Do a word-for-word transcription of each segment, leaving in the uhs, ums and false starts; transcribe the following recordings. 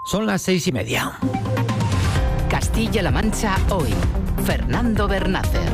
Son las seis y media. Castilla-La Mancha hoy. Fernando Bernácer.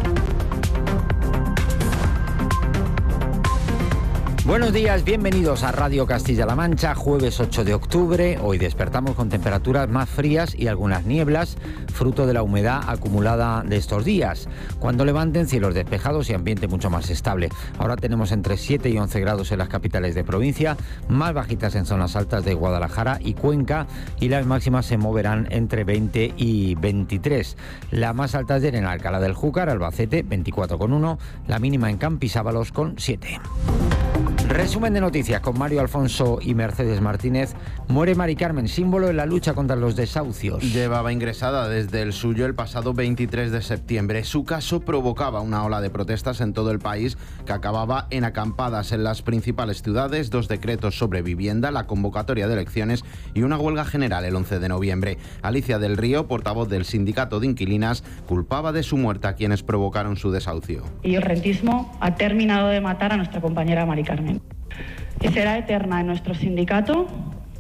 Buenos días, bienvenidos a Radio Castilla-La Mancha, jueves ocho de octubre. Hoy despertamos con temperaturas más frías y algunas nieblas, fruto de la humedad acumulada de estos días. Cuando levanten, cielos despejados y ambiente mucho más estable. Ahora tenemos entre siete y once grados en las capitales de provincia, más bajitas en zonas altas de Guadalajara y Cuenca, y las máximas se moverán entre veinte y veintitrés. La más alta es en Alcalá del Júcar, Albacete, veinticuatro coma uno, la mínima en Campisábalos con siete. Resumen de noticias con Mario Alfonso y Mercedes Martínez. Muere Mari Carmen, símbolo en la lucha contra los desahucios. Llevaba ingresada desde el suyo el pasado veintitrés de septiembre. Su caso provocaba una ola de protestas en todo el país que acababa en acampadas en las principales ciudades, dos decretos sobre vivienda, la convocatoria de elecciones y una huelga general el once de noviembre. Alicia del Río, portavoz del sindicato de inquilinas, culpaba de su muerte a quienes provocaron su desahucio. Y el rentismo ha terminado de matar a nuestra compañera Mari Carmen. Y será eterna en nuestro sindicato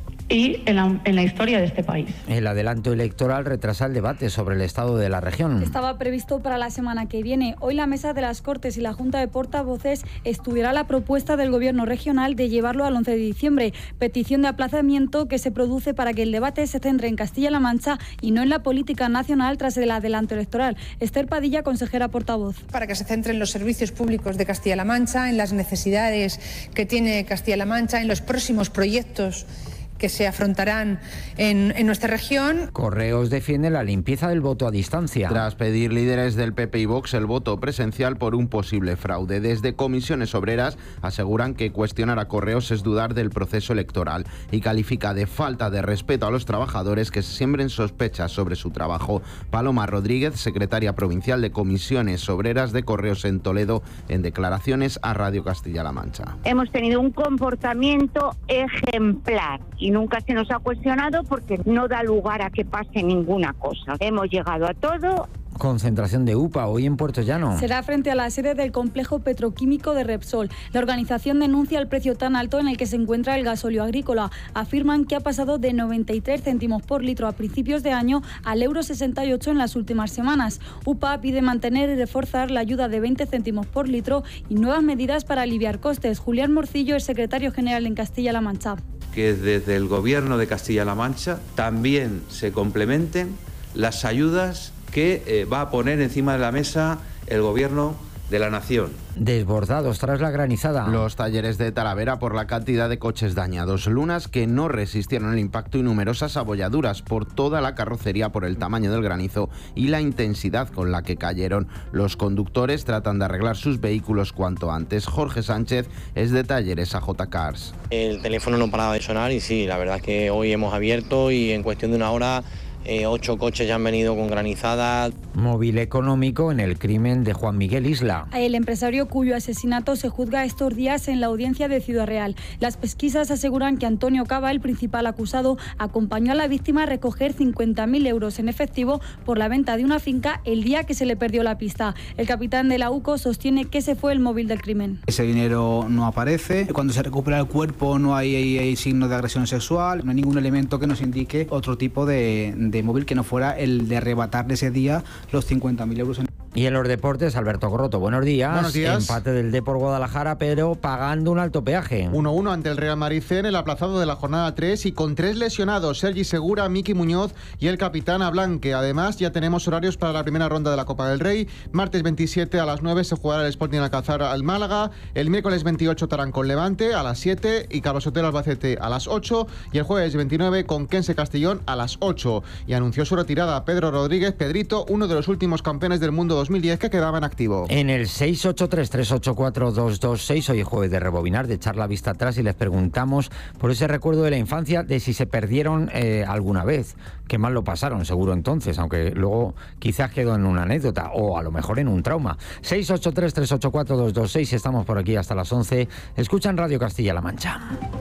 y en la, en la historia de este país. El adelanto electoral retrasa el debate sobre el estado de la región. Estaba previsto para la semana que viene. Hoy la Mesa de las Cortes y la Junta de Portavoces estudiará la propuesta del Gobierno regional de llevarlo al once de diciembre, petición de aplazamiento que se produce para que el debate se centre en Castilla-La Mancha y no en la política nacional tras el adelanto electoral. Esther Padilla, consejera portavoz. Para que se centre en los servicios públicos de Castilla-La Mancha, en las necesidades que tiene Castilla-La Mancha, en los próximos proyectos que se afrontarán en, en nuestra región. Correos defiende la limpieza del voto a distancia. Tras pedir líderes del P P y Vox el voto presencial por un posible fraude, desde comisiones obreras aseguran que cuestionar a Correos es dudar del proceso electoral y califica de falta de respeto a los trabajadores que se siembren sospechas sobre su trabajo. Paloma Rodríguez, secretaria provincial de comisiones obreras de Correos en Toledo, en declaraciones a Radio Castilla-La Mancha. Hemos tenido un comportamiento ejemplar y nunca se nos ha cuestionado porque no da lugar a que pase ninguna cosa. Hemos llegado a todo. Concentración de U P A hoy en Puerto Llano. Será frente a la sede del complejo petroquímico de Repsol. La organización denuncia el precio tan alto en el que se encuentra el gasóleo agrícola. Afirman que ha pasado de noventa y tres céntimos por litro a principios de año al euro sesenta y ocho en las últimas semanas. U P A pide mantener y reforzar la ayuda de veinte céntimos por litro y nuevas medidas para aliviar costes. Julián Morcillo, el secretario general en Castilla-La Mancha. Que desde el Gobierno de Castilla-La Mancha también se complementen las ayudas que eh, va a poner encima de la mesa el Gobierno de la Nación. Desbordados tras la granizada. Los talleres de Talavera por la cantidad de coches dañados. Lunas que no resistieron el impacto y numerosas abolladuras por toda la carrocería por el tamaño del granizo y la intensidad con la que cayeron. Los conductores tratan de arreglar sus vehículos cuanto antes. Jorge Sánchez es de Talleres A J Cars. El teléfono no paraba de sonar y sí, la verdad es que hoy hemos abierto y en cuestión de una hora Eh, ocho coches ya han venido con granizadas. Móvil económico en el crimen de Juan Miguel Isla. El empresario cuyo asesinato se juzga estos días en la audiencia de Ciudad Real. Las pesquisas aseguran que Antonio Cava, el principal acusado, acompañó a la víctima a recoger cincuenta mil euros en efectivo por la venta de una finca el día que se le perdió la pista. El capitán de la U C O sostiene que ese fue el móvil del crimen. Ese dinero no aparece. Cuando se recupera el cuerpo no hay, hay, hay signos de agresión sexual. No hay ningún elemento que nos indique otro tipo de, de móvil que no fuera el de arrebatarle ese día los cincuenta mil euros. En... Y en los deportes, Alberto Corroto, buenos días. Buenos días. Empate del Depor Guadalajara, pero pagando un alto peaje. uno uno ante el Real Madrid C en el aplazado de la jornada tres y con tres lesionados, Sergi Segura, Miki Muñoz y el capitán Ablanque. Además, ya tenemos horarios para la primera ronda de la Copa del Rey. Martes veintisiete a las nueve se jugará el Sporting Alcázar al Málaga. El miércoles veintiocho Tarán con Levante a las siete y Carlos Sotelo Albacete a las ocho. Y el jueves veintinueve con Kense Castellón a las ocho. Y anunció su retirada Pedro Rodríguez, Pedrito, uno de los últimos campeones del mundo dos mil diez que quedaba en activo. En el seis ocho tres, tres ocho cuatro, dos dos seis, hoy es jueves de rebobinar, de echar la vista atrás y les preguntamos por ese recuerdo de la infancia, de si se perdieron eh, alguna vez. Qué mal lo pasaron, seguro entonces, aunque luego quizás quedó en una anécdota o a lo mejor en un trauma. seis ocho tres, tres ocho cuatro, dos dos seis, estamos por aquí hasta las once. Escuchan Radio Castilla-La Mancha.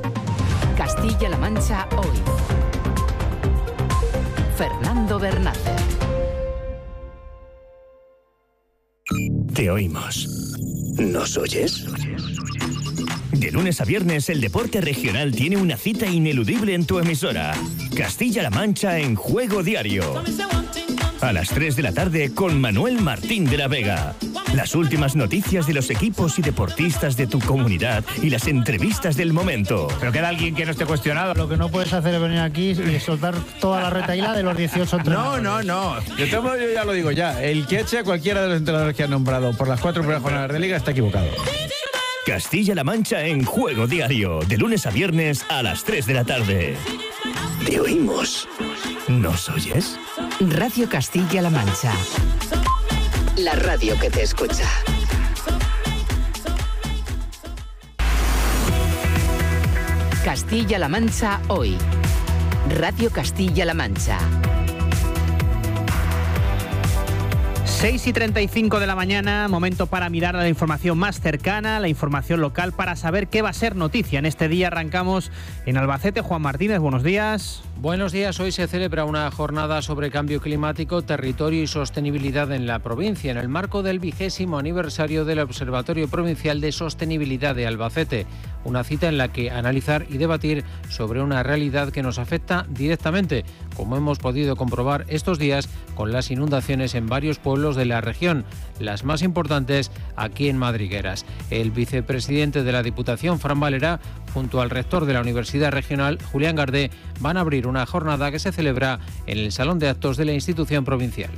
Castilla-La Mancha hoy. Fernando Bernácer. Te oímos. ¿Nos oyes? De lunes a viernes, el deporte regional tiene una cita ineludible en tu emisora. Castilla-La Mancha en Juego Diario. A las tres de la tarde con Manuel Martín de la Vega. Las últimas noticias de los equipos y deportistas de tu comunidad y las entrevistas del momento. Pero queda alguien que no esté cuestionado. Lo que no puedes hacer es venir aquí y soltar toda la retaíla de los dieciocho entrenadores. No, no, no. Yo, tengo, yo ya lo digo ya. El que eche a cualquiera de los entrenadores que han nombrado por las cuatro primeras jornadas de liga está equivocado. Castilla-La Mancha en Juego Diario. De lunes a viernes a las tres de la tarde. Te oímos. ¿Nos oyes? Radio Castilla-La Mancha. La radio que te escucha. Castilla-La Mancha hoy. Radio Castilla-La Mancha. seis y treinta y cinco de la mañana, momento para mirar a la información más cercana, la información local, para saber qué va a ser noticia. En este día arrancamos en Albacete. Juan Martínez, buenos días. Buenos días. Hoy se celebra una jornada sobre cambio climático, territorio y sostenibilidad en la provincia, en el marco del vigésimo aniversario del Observatorio Provincial de Sostenibilidad de Albacete. Una cita en la que analizar y debatir sobre una realidad que nos afecta directamente, como hemos podido comprobar estos días con las inundaciones en varios pueblos de la región, las más importantes aquí en Madrigueras. El vicepresidente de la Diputación, Fran Valera, junto al rector de la Universidad Regional, Julián Gardé, van a abrir una jornada que se celebra en el Salón de Actos de la institución provincial.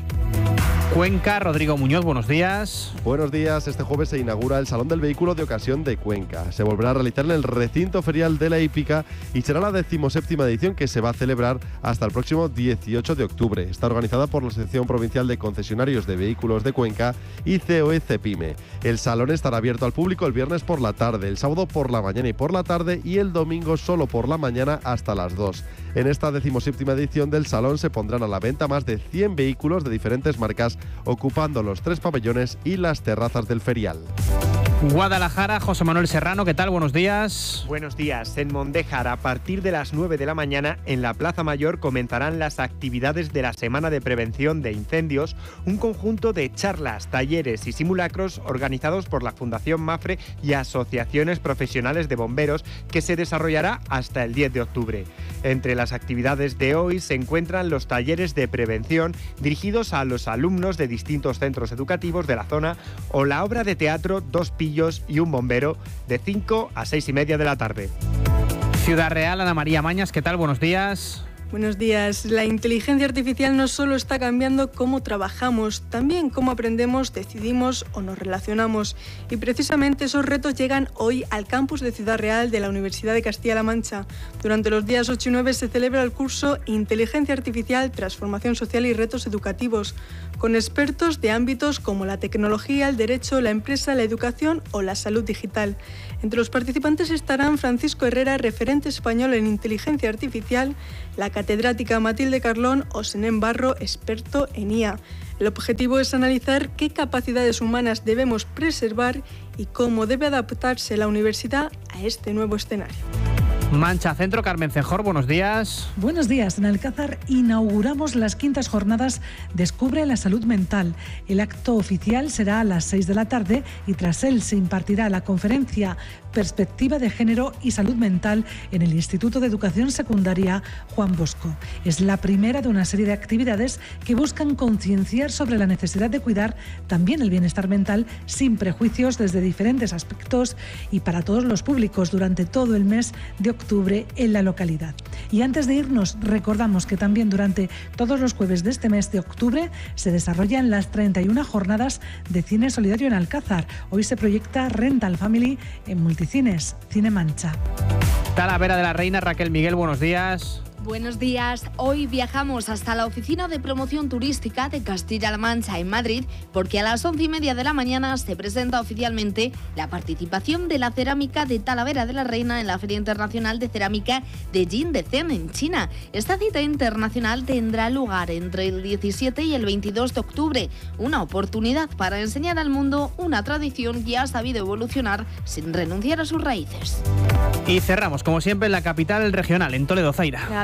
Cuenca, Rodrigo Muñoz, buenos días. Buenos días. Este jueves se inaugura el Salón del Vehículo de Ocasión de Cuenca. Se volverá a realizar en el recinto ferial de la hípica y será la decimoséptima edición que se va a celebrar hasta el próximo dieciocho de octubre. Está organizada por la Asociación Provincial de Concesionarios de Vehículos de Cuenca y C O E Cepime. El salón estará abierto al público el viernes por la tarde, el sábado por la mañana y por la tarde y el domingo solo por la mañana hasta las dos. En esta decimoséptima edición del salón se pondrán a la venta más de cien vehículos de diferentes marcas, ocupando los tres pabellones y las terrazas del ferial. Guadalajara, José Manuel Serrano, ¿qué tal? Buenos días. Buenos días. En Mondéjar, a partir de las nueve de la mañana, en la Plaza Mayor comenzarán las actividades de la Semana de Prevención de Incendios, un conjunto de charlas, talleres y simulacros organizados por la Fundación Mafre y asociaciones profesionales de bomberos que se desarrollará hasta el diez de octubre. Entre las actividades de hoy se encuentran los talleres de prevención dirigidos a los alumnos de distintos centros educativos de la zona o la obra de teatro Dos Pillos y un bombero de cinco a seis y media de la tarde. Ciudad Real, Ana María Mañas, ¿qué tal? Buenos días. Buenos días. La inteligencia artificial no solo está cambiando cómo trabajamos, también cómo aprendemos, decidimos o nos relacionamos. Y precisamente esos retos llegan hoy al campus de Ciudad Real de la Universidad de Castilla-La Mancha. Durante los días ocho y nueve se celebra el curso Inteligencia Artificial, Transformación Social y Retos Educativos, con expertos de ámbitos como la tecnología, el derecho, la empresa, la educación o la salud digital. Entre los participantes estarán Francisco Herrera, referente español en inteligencia artificial, la catedrática Matilde Carlón o Senén Barro, experto en I A. El objetivo es analizar qué capacidades humanas debemos preservar y cómo debe adaptarse la universidad a este nuevo escenario. Mancha Centro, Carmen Cejor, buenos días. Buenos días. En Alcázar inauguramos las quintas jornadas Descubre la Salud Mental. El acto oficial será a las seis de la tarde y tras él se impartirá la conferencia Perspectiva de Género y Salud Mental en el Instituto de Educación Secundaria Juan Bosco. Es la primera de una serie de actividades que buscan concienciar sobre la necesidad de cuidar también el bienestar mental sin prejuicios desde diferentes aspectos y para todos los públicos durante todo el mes de octubre en la localidad. Y antes de irnos, recordamos que también durante todos los jueves de este mes de octubre se desarrollan las treinta y una jornadas de cine solidario en Alcázar. Hoy se proyecta Rental Family en Multicines, Cine Mancha. Talavera de la Reina, Raquel Miguel, buenos días. Buenos días. Hoy viajamos hasta la Oficina de Promoción Turística de Castilla-La Mancha en Madrid porque a las once y media de la mañana se presenta oficialmente la participación de la cerámica de Talavera de la Reina en la Feria Internacional de Cerámica de Jingdezhen en China. Esta cita internacional tendrá lugar entre el diecisiete y el veintidós de octubre, una oportunidad para enseñar al mundo una tradición que ha sabido evolucionar sin renunciar a sus raíces. Y cerramos, como siempre, en la capital regional, en Toledo, Zaira.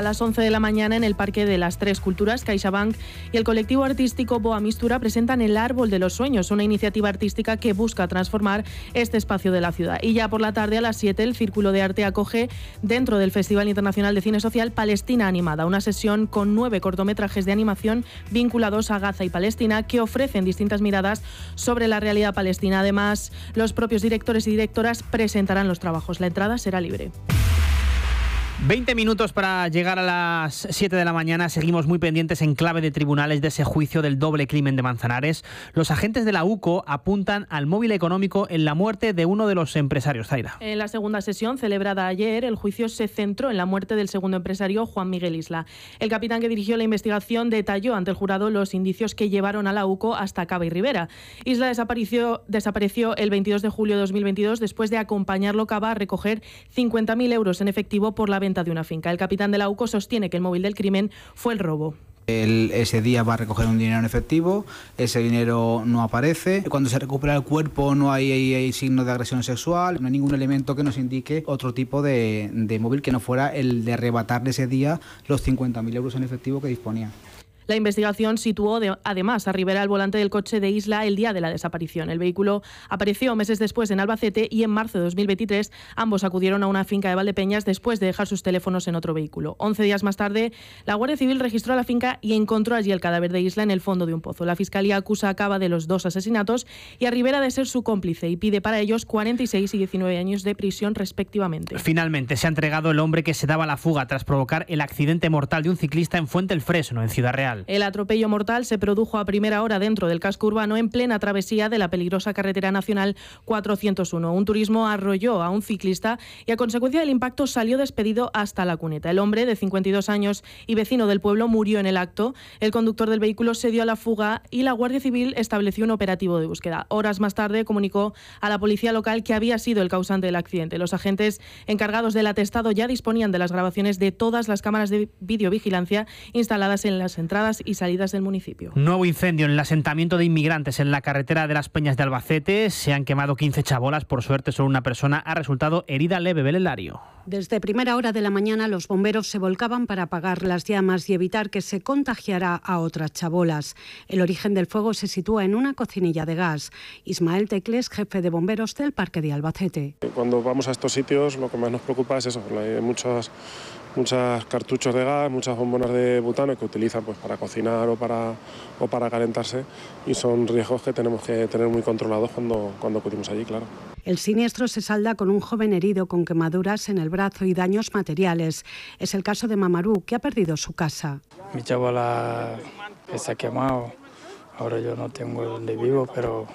las once de la mañana en el Parque de las Tres Culturas, CaixaBank y el colectivo artístico Boa Mistura presentan El Árbol de los Sueños, una iniciativa artística que busca transformar este espacio de la ciudad. Y ya por la tarde a las siete el Círculo de Arte acoge dentro del Festival Internacional de Cine Social Palestina Animada, una sesión con nueve cortometrajes de animación vinculados a Gaza y Palestina que ofrecen distintas miradas sobre la realidad palestina. Además, los propios directores y directoras presentarán los trabajos. La entrada será libre. veinte minutos para llegar a las siete de la mañana. Seguimos muy pendientes en clave de tribunales de ese juicio del doble crimen de Manzanares. Los agentes de la UCO apuntan al móvil económico en la muerte de uno de los empresarios. Zaira. En la segunda sesión, celebrada ayer, el juicio se centró en la muerte del segundo empresario, Juan Miguel Isla. El capitán que dirigió la investigación detalló ante el jurado los indicios que llevaron a la UCO hasta Cava y Ribera. Isla desapareció, desapareció el veintidós de julio de dos mil veintidós después de acompañarlo Cava a recoger cincuenta mil euros en efectivo por la venta de una finca. El capitán de la UCO sostiene que el móvil del crimen fue el robo. Él ese día va a recoger un dinero en efectivo, ese dinero no aparece. Cuando se recupera el cuerpo no hay, hay, hay signos de agresión sexual, no hay ningún elemento que nos indique otro tipo de, de móvil que no fuera el de arrebatarle ese día los cincuenta mil euros en efectivo que disponía. La investigación situó de, además a Ribera al volante del coche de Isla el día de la desaparición. El vehículo apareció meses después en Albacete y en marzo de dos mil veintitrés ambos acudieron a una finca de Valdepeñas después de dejar sus teléfonos en otro vehículo. Once días más tarde, la Guardia Civil registró la finca y encontró allí el cadáver de Isla en el fondo de un pozo. La Fiscalía acusa a Cava de los dos asesinatos y a Ribera de ser su cómplice y pide para ellos cuarenta y seis y diecinueve años de prisión respectivamente. Finalmente se ha entregado el hombre que se daba la fuga tras provocar el accidente mortal de un ciclista en Fuente el Fresno, en Ciudad Real. El atropello mortal se produjo a primera hora dentro del casco urbano en plena travesía de la peligrosa carretera nacional cuatrocientos uno. Un turismo arrolló a un ciclista y a consecuencia del impacto salió despedido hasta la cuneta. El hombre, de cincuenta y dos años y vecino del pueblo, murió en el acto. El conductor del vehículo se dio a la fuga y la Guardia Civil estableció un operativo de búsqueda. Horas más tarde comunicó a la policía local que había sido el causante del accidente. Los agentes encargados del atestado ya disponían de las grabaciones de todas las cámaras de videovigilancia instaladas en las entradas y salidas del municipio. Nuevo incendio en el asentamiento de inmigrantes en la carretera de las Peñas de Albacete. Se han quemado quince chabolas. Por suerte, solo una persona ha resultado herida leve. Belén Lario. Desde primera hora de la mañana, los bomberos se volcaban para apagar las llamas y evitar que se contagiara a otras chabolas. El origen del fuego se sitúa en una cocinilla de gas. Ismael Tecles, jefe de bomberos del Parque de Albacete. Cuando vamos a estos sitios, lo que más nos preocupa es eso. Hay muchos muchos cartuchos de gas, muchas bombonas de butano que utilizan pues para cocinar o para, o para calentarse, y son riesgos que tenemos que tener muy controlados cuando, cuando acudimos allí, claro. El siniestro se salda con un joven herido con quemaduras en el brazo y daños materiales. Es el caso de Mamarú, que ha perdido su casa. Mi chabola se ha quemado, ahora yo no tengo donde vivo, pero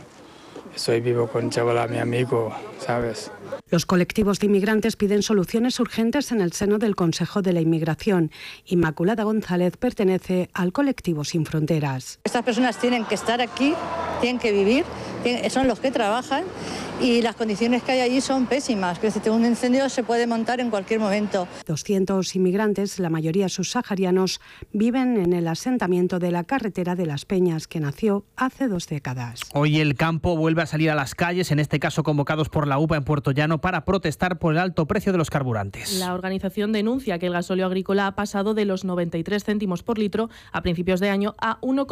soy vivo con chabola, mi amigo, ¿sabes? Los colectivos de inmigrantes piden soluciones urgentes en el seno del Consejo de la Inmigración. Inmaculada González pertenece al colectivo Sin Fronteras. Estas personas tienen que estar aquí, tienen que vivir, son los que trabajan y las condiciones que hay allí son pésimas. Que un incendio se puede montar en cualquier momento. doscientos inmigrantes, la mayoría subsaharianos, viven en el asentamiento de la carretera de las Peñas, que nació hace dos décadas. Hoy el campo vuelve a salir a las calles, en este caso convocados por la UPA en Puerto Llano, para protestar por el alto precio de los carburantes. La organización denuncia que el gasóleo agrícola ha pasado de los noventa y tres céntimos por litro a principios de año a uno